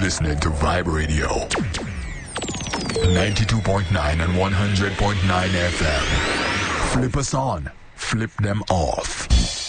listening to Vibe Radio 92.9 and 100.9 FM. Flip us on, flip them off.